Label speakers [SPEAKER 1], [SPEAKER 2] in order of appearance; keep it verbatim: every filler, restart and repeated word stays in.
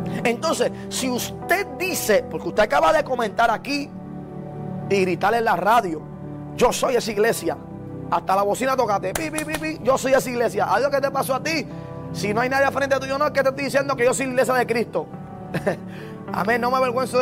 [SPEAKER 1] Entonces, si usted dice, porque usted acaba de comentar aquí y gritar en la radio, yo soy esa iglesia, hasta la bocina tócate, pi, pi, pi, pi, yo soy esa iglesia. Adiós, ¿qué te pasó a ti? Si no hay nadie frente tuyo, no es que te estoy diciendo que yo soy la iglesia de Cristo. Amén, no me avergüenzo de